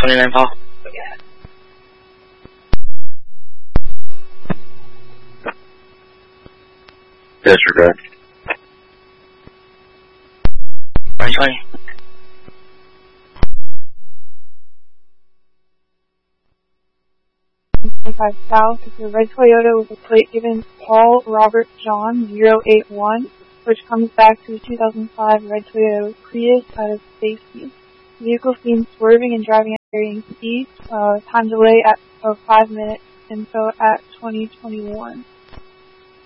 29 Paul. Disregard. 2020. South is a red Toyota with a plate given Paul Robert John 081, which comes back to the 2005 red Toyota Prius out of safety. The vehicle seen swerving and driving at varying speeds. Time delay of 5 minutes. Info at 2021.